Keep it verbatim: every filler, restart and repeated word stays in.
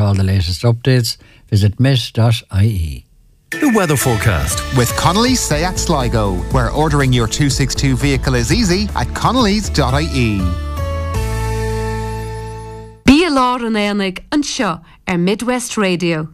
all the latest updates, visit met dot I E. The weather forecast with Connolly's Seat Sligo, where ordering your two sixty-two vehicle is easy at connellys dot I E. Bí a lá an éanaig an seo ar Midwest Radio.